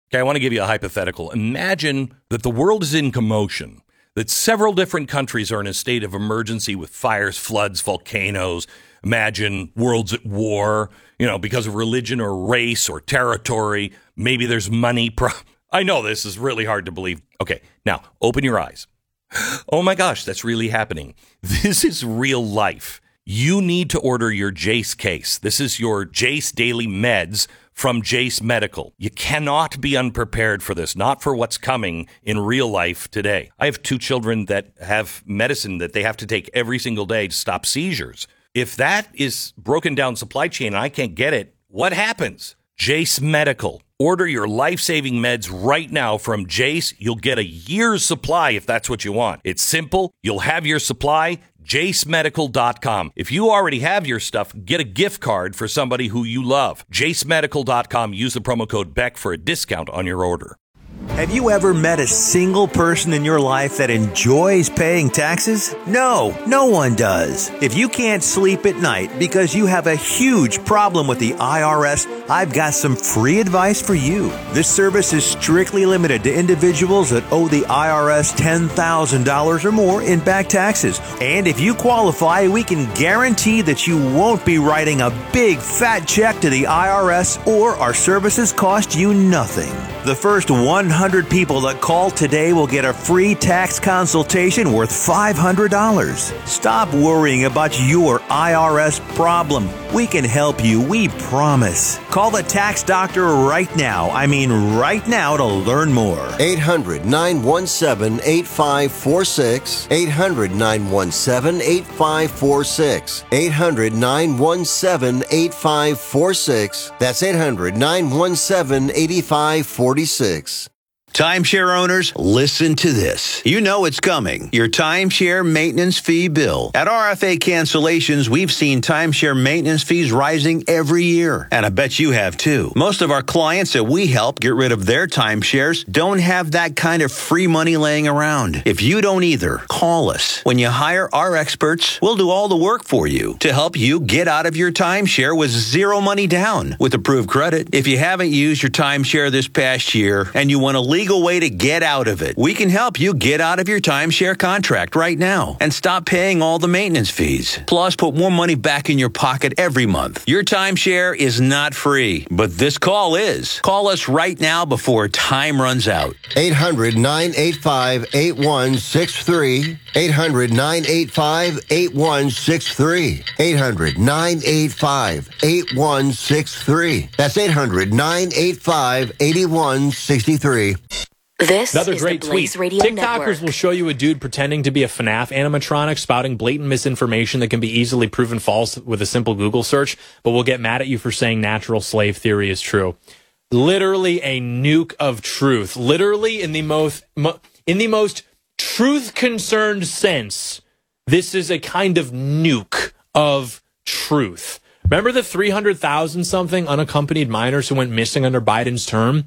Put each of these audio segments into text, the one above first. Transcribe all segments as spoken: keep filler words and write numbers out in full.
Okay, I want to give you a hypothetical. Imagine that the world is in commotion, that several different countries are in a state of emergency with fires, floods, volcanoes. Imagine worlds at war, you know, because of religion or race or territory. Maybe there's money. Pro- I know this is really hard to believe. Okay, now open your eyes. Oh my gosh, that's really happening. This is real life. You need to order your Jace case. This is your Jace Daily Meds from Jace Medical. You cannot be unprepared for this, not for what's coming in real life today. I have two children that have medicine that they have to take every single day to stop seizures. If that is broken down supply chain and I can't get it, what happens? Jace Medical. Order your life-saving meds right now from Jace. You'll get a year's supply if that's what you want. It's simple. You'll have your supply. jace medical dot com. If you already have your stuff, get a gift card for somebody who you love. jace medical dot com. Use the promo code Beck for a discount on your order. Have you ever met a single person in your life that enjoys paying taxes? No, no one does. If you can't sleep at night because you have a huge problem with the I R S, I've got some free advice for you. This service is strictly limited to individuals that owe the I R S ten thousand dollars or more in back taxes. And if you qualify, we can guarantee that you won't be writing a big fat check to the I R S, or our services cost you nothing. The first one hundred people that call today will get a free tax consultation worth five hundred dollars. Stop worrying about your I R S problem. We can help you, we promise. Call the tax doctor right now. I mean right now to learn more. eight hundred, nine one seven, eight five four six. eight hundred, nine one seven, eight five four six. eight hundred, nine one seven, eight five four six. That's eight hundred, nine one seven, eight five four six. Timeshare owners, listen to this. You know it's coming. Your timeshare maintenance fee bill. At R F A Cancellations, we've seen timeshare maintenance fees rising every year. And I bet you have too. Most of our clients that we help get rid of their timeshares don't have that kind of free money laying around. If you don't either, call us. When you hire our experts, we'll do all the work for you to help you get out of your timeshare with zero money down with approved credit. If you haven't used your timeshare this past year and you want to leave way to get out of it, we can help you get out of your timeshare contract right now and stop paying all the maintenance fees. Plus, put more money back in your pocket every month. Your timeshare is not free, but this call is. Call us right now before time runs out. eight hundred, nine eight five, eight one six three. eight hundred, nine eight five, eight one six three. eight hundred, nine eight five, eight one six three. That's eight hundred, nine eight five, eight one six three. This Another is great the tweet. Blaze Radio TikTokers Network. will show you a dude pretending to be a FNAF animatronic, spouting blatant misinformation that can be easily proven false with a simple Google search, but will get mad at you for saying natural slave theory is true. Literally a nuke of truth. Literally in the most mo- in the most truth-concerned sense, this is a kind of nuke of truth. Remember the three hundred thousand something unaccompanied minors who went missing under Biden's term?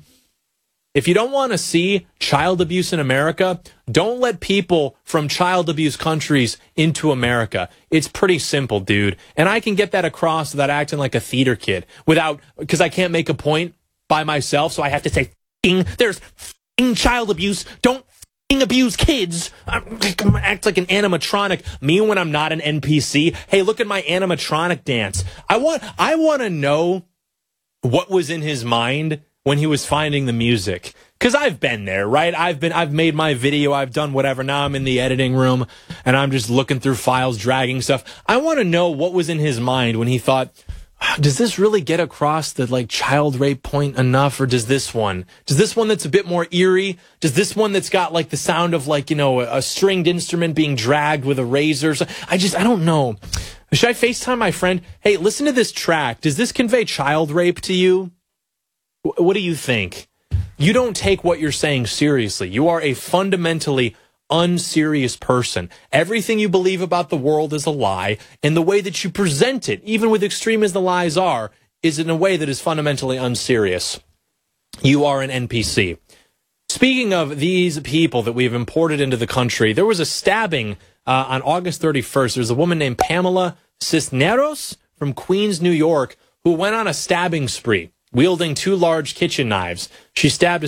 If you don't want to see child abuse in America, don't let people from child abuse countries into America. It's pretty simple, dude. And I can get that across without acting like a theater kid, without, because I can't make a point by myself, so I have to say, F-ing, there's f-ing child abuse. Don't f-ing abuse kids. I act like an animatronic. Me when I'm not an N P C. Hey, look at my animatronic dance. I want, I want to know what was in his mind when he was finding the music. Because I've been there, right? I've been, I've made my video, I've done whatever. Now I'm in the editing room and I'm just looking through files, dragging stuff. I want to know what was in his mind when he thought, does this really get across the like child rape point enough? Or does this one, does this one that's a bit more eerie? Does this one that's got like the sound of like, you know, a, a stringed instrument being dragged with a razor? I just, I don't know. Should I FaceTime my friend? Hey, listen to this track. Does this convey child rape to you? What do you think? You don't take what you're saying seriously. You are a fundamentally unserious person. Everything you believe about the world is a lie, and the way that you present it, even with extreme as the lies are, is in a way that is fundamentally unserious. You are an N P C. Speaking of these people that we've imported into the country, there was a stabbing uh, on August thirty-first. There's a woman named Pamela Cisneros from Queens, New York, who went on a stabbing spree, wielding two large kitchen knives. She stabbed a